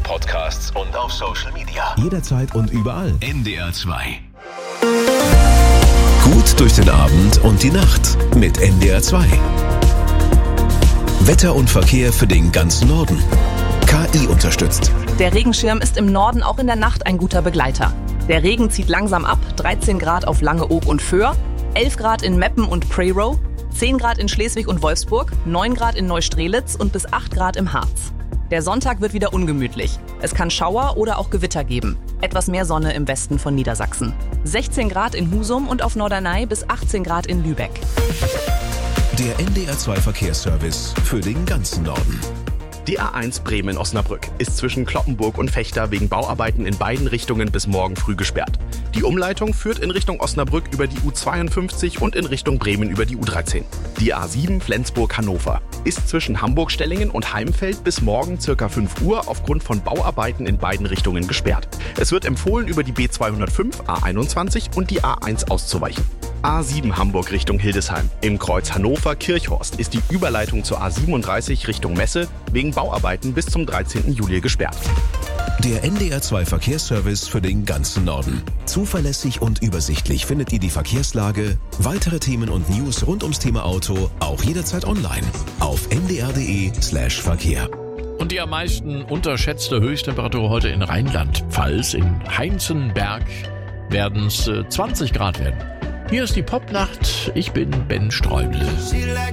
Podcasts und auf Social Media. Jederzeit und überall. NDR 2. Gut durch den Abend und die Nacht mit NDR 2. Wetter und Verkehr für den ganzen Norden. KI unterstützt. Der Regenschirm ist im Norden auch in der Nacht ein guter Begleiter. Der Regen zieht langsam ab, 13 Grad auf Langeoog und Föhr, 11 Grad in Meppen und Prerow, 10 Grad in Schleswig und Wolfsburg, 9 Grad in Neustrelitz und bis 8 Grad im Harz. Der Sonntag wird wieder ungemütlich. Es kann Schauer oder auch Gewitter geben. Etwas mehr Sonne im Westen von Niedersachsen. 16 Grad in Husum und auf Norderney bis 18 Grad in Lübeck. Der NDR 2 Verkehrsservice für den ganzen Norden. Die A1 Bremen-Osnabrück ist zwischen Cloppenburg und Vechta wegen Bauarbeiten in beiden Richtungen bis morgen früh gesperrt. Die Umleitung führt in Richtung Osnabrück über die U52 und in Richtung Bremen über die U13. Die A7 Flensburg-Hannover ist zwischen Hamburg-Stellingen und Heimfeld bis morgen ca. 5 Uhr aufgrund von Bauarbeiten in beiden Richtungen gesperrt. Es wird empfohlen, über die B205, A21 und die A1 auszuweichen. A7 Hamburg Richtung Hildesheim. Im Kreuz Hannover-Kirchhorst ist die Überleitung zur A37 Richtung Messe wegen Bauarbeiten bis zum 13. Juli gesperrt. Der NDR 2 Verkehrsservice für den ganzen Norden. Zuverlässig und übersichtlich findet ihr die Verkehrslage, weitere Themen und News rund ums Thema Auto auch jederzeit online auf ndr.de/Verkehr. Und die am meisten unterschätzte Höchsttemperatur heute in Rheinland-Pfalz, in Heinzenberg, werden es 20 Grad werden. Hier ist die Popnacht. Ich bin Ben Sträuble.